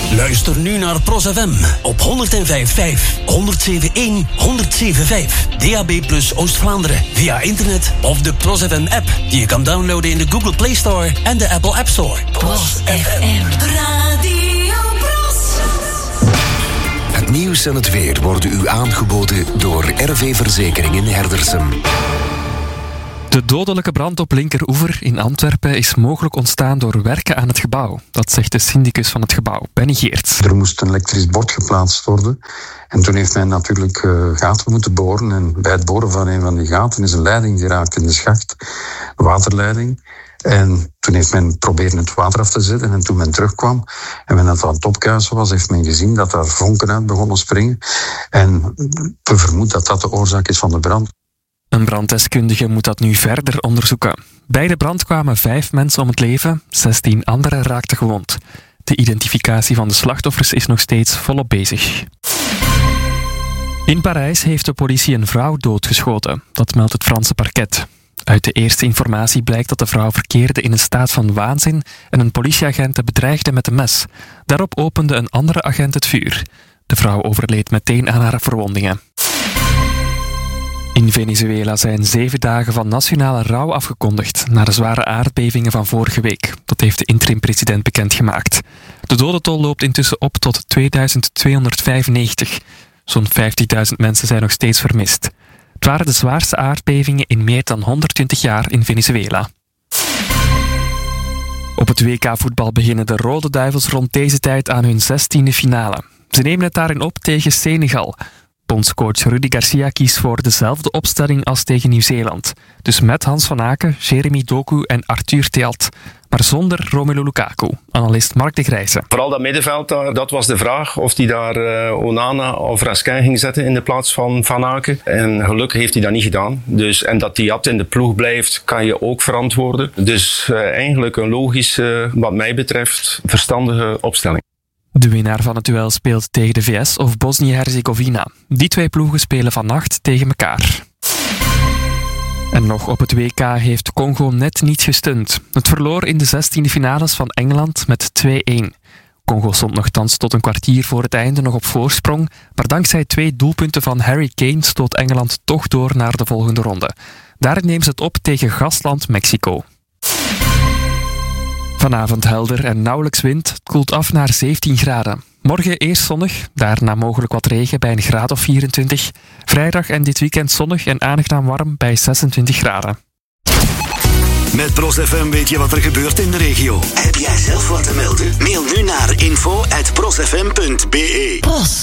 Luister nu naar Pros FM op 105.5, 107.1, 107.5. DAB+ Oost-Vlaanderen via internet of de Pros FM app die je kan downloaden in de Google Play Store en de Apple App Store. Pros FM. Radio Pros. Het nieuws en het weer worden u aangeboden door RV Verzekeringen Herdersum. De dodelijke brand op Linkeroever in Antwerpen is mogelijk ontstaan door werken aan het gebouw. Dat zegt de syndicus van het gebouw, Benny Geerts. Er moest een elektrisch bord geplaatst worden. En toen heeft men natuurlijk gaten moeten boren. En bij het boren van een van die gaten is een leiding geraakt in de schacht. Een waterleiding. En toen heeft men proberen het water af te zetten. En toen men terugkwam en men het aan het opkuisen was, heeft men gezien dat daar vonken uit begonnen springen. En we vermoeden dat dat de oorzaak is van de brand. Een branddeskundige moet dat nu verder onderzoeken. Bij de brand kwamen 5 mensen om het leven, 16 anderen raakten gewond. De identificatie van de slachtoffers is nog steeds volop bezig. In Parijs heeft de politie een vrouw doodgeschoten. Dat meldt het Franse parket. Uit de eerste informatie blijkt dat de vrouw verkeerde in een staat van waanzin en een politieagent de bedreigde met een mes. Daarop opende een andere agent het vuur. De vrouw overleed meteen aan haar verwondingen. In Venezuela zijn 7 dagen van nationale rouw afgekondigd na de zware aardbevingen van vorige week. Dat heeft de interim-president bekendgemaakt. De dodentol loopt intussen op tot 2295. Zo'n 50.000 mensen zijn nog steeds vermist. Het waren de zwaarste aardbevingen in meer dan 120 jaar in Venezuela. Op het WK-voetbal beginnen de Rode Duivels rond deze tijd aan hun 16e finale. Ze nemen het daarin op tegen Senegal. Bondscoach Rudi Garcia kiest voor dezelfde opstelling als tegen Nieuw-Zeeland. Dus met Hans van Aken, Jeremy Doku en Arthur Theat. Maar zonder Romelu Lukaku. Analist Mark de Grijze. Vooral dat middenveld, dat was de vraag. Of hij daar Onana of Raskin ging zetten in de plaats van Van Aken. En gelukkig heeft hij dat niet gedaan. Dus, en dat Theat in de ploeg blijft, kan je ook verantwoorden. Dus eigenlijk een logische, wat mij betreft, verstandige opstelling. De winnaar van het duel speelt tegen de VS of Bosnië-Herzegovina. Die 2 ploegen spelen vannacht tegen elkaar. En nog op het WK heeft Congo net niet gestund. Het verloor in de 16e finales van Engeland met 2-1. Congo stond nogthans tot een kwartier voor het einde nog op voorsprong, maar dankzij 2 doelpunten van Harry Kane stoot Engeland toch door naar de volgende ronde. Daarin nemen ze het op tegen gastland Mexico. Vanavond helder en nauwelijks wind. Het koelt af naar 17 graden. Morgen eerst zonnig, daarna mogelijk wat regen bij een graad of 24. Vrijdag en dit weekend zonnig en aangenaam warm bij 26 graden. Met Pros FM weet je wat er gebeurt in de regio. Heb jij zelf wat te melden? Mail nu naar info@prosfm.be. Pros.